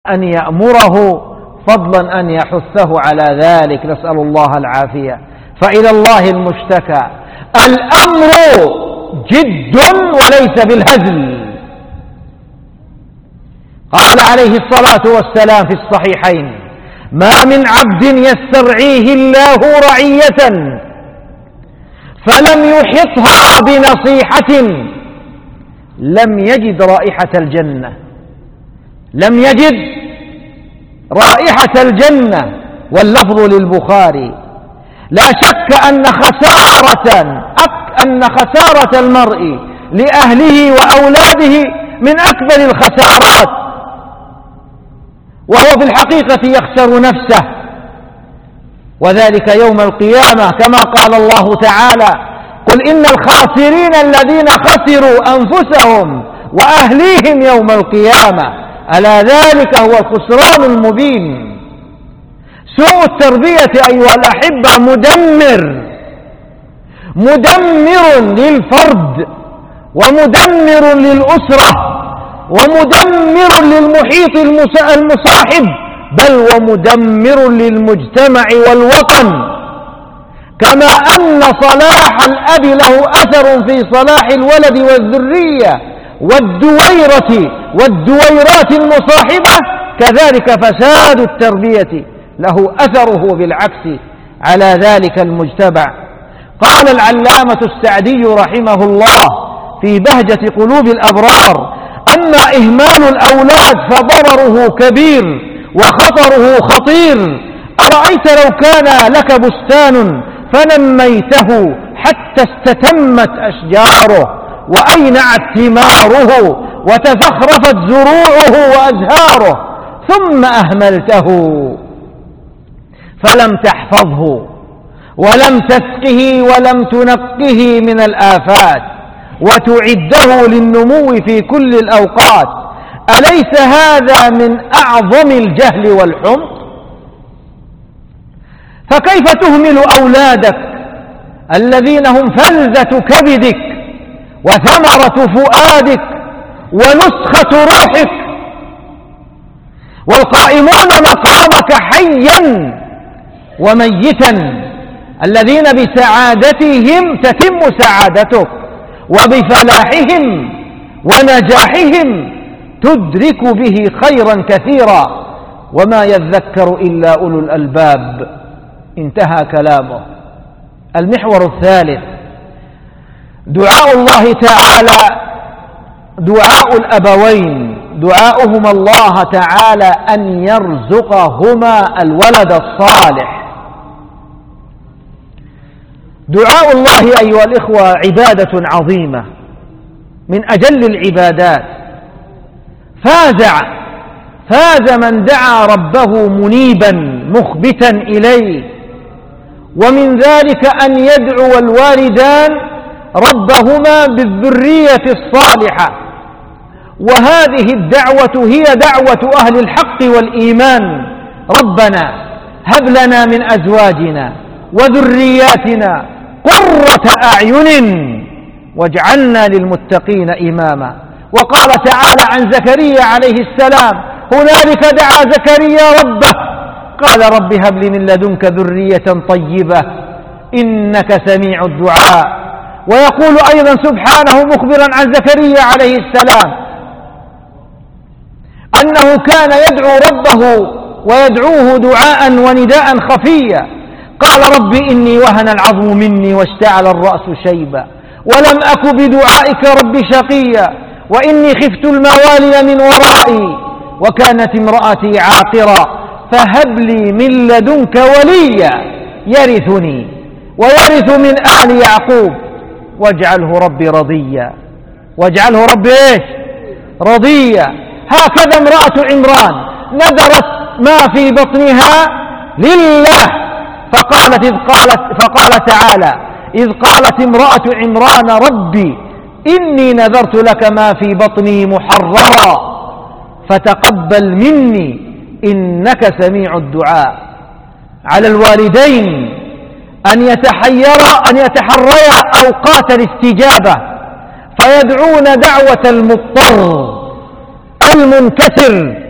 أن يأمره فضلا أن يحثه على ذلك، نسأل الله العافية. فإلى الله المشتكى. الأمر جد وليس بالهزل. قال عليه الصلاة والسلام في الصحيحين: ما من عبد يسترعيه الله رعية فلم يحطها بنصيحة لم يجد رائحة الجنة. لم يجد رائحة الجنة. واللفظ للبخاري. لا شك أن خسارة المرء لأهله وأولاده من أكبر الخسارات، وهو في الحقيقة يخسر نفسه، وذلك يوم القيامة كما قال الله تعالى: قل إن الخاسرين الذين خسروا أنفسهم وأهليهم يوم القيامة ألا ذلك هو الخسران المبين. سوء التربية أيها الأحبة مدمر للفرد، ومدمر للأسرة، ومدمر للمحيط المصاحب، بل ومدمر للمجتمع والوطن. كما أن صلاح الأب له أثر في صلاح الولد والذرية والدويرات المصاحبة، كذلك فساد التربية له أثره بالعكس على ذلك المجتمع. قال العلامة السعدي رحمه الله في بهجة قلوب الأبرار: أما إهمال الأولاد فضرره كبير وخطره خطير. أرأيت لو كان لك بستان فنميته حتى استتمت أشجاره وأينعت ثماره وتزخرفت زروعه وأزهاره، ثم أهملته فلم تحفظه ولم تسقه ولم تنقه من الآفات وتعده للنمو في كل الأوقات، أليس هذا من أعظم الجهل والحمق؟ فكيف تهمل أولادك الذين هم فلذة كبدك وثمرة فؤادك ونسخة روحك، والقائمون مقامك حيا وميتا، الذين بسعادتهم تتم سعادتك وبفلاحهم ونجاحهم تدرك به خيرا كثيرا، وما يذكر إلا أولو الألباب. انتهى كلامه. المحور الثالث: دعاء الله تعالى، دعاء الأبوين، دعاؤهما الله تعالى أن يرزقهما الولد الصالح. دعاء الله أيها الإخوة عبادة عظيمة من أجل العبادات. فاز من دعا ربه منيبا مخبتا إليه، ومن ذلك أن يدعو الوالدان ربهما بالذرية الصالحة. وهذه الدعوة هي دعوة أهل الحق والإيمان: ربنا هب لنا من أزواجنا وذرياتنا قرة أعين واجعلنا للمتقين إماما. وقال تعالى عن زكريا عليه السلام: هنالك دعا زكريا ربه قال رب هب لي من لدنك ذرية طيبة إنك سميع الدعاء. ويقول أيضا سبحانه مخبرا عن زكريا عليه السلام أنه كان يدعو ربه ويدعوه دعاء ونداء خفيا. قال رب إني وهن العظم مني واشتعل الرأس شيبا ولم أك بدعائك رب شقيا وإني خفت الموالي من ورائي وكانت امرأتي عاقرا فهب لي من لدنك وليا يرثني ويرث من آل يعقوب واجعله ربي رضيا. واجعله ربي إيش؟ رضيا. هكذا امرأة عمران نذرت ما في بطنها لله، فقال تعالى: إذ قالت امرأة عمران ربي إني نذرت لك ما في بطني محررا فتقبل مني إنك سميع الدعاء. على الوالدين أن يتحريا أوقات الاستجابة فيدعون دعوة المضطر المنكسر